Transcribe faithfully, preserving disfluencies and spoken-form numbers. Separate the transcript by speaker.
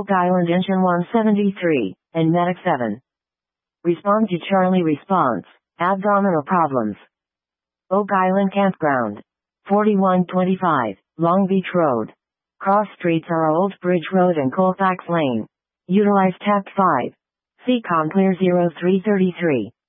Speaker 1: Oak Island Engine one seventy-three, and Medic seven. Respond to Charlie response, abdominal problems. Oak Island Campground. forty-one twenty-five, Long Beach Road. Cross streets are Old Bridge Road and Colfax Lane. Utilize Tap five. C COM Clear zero three three three.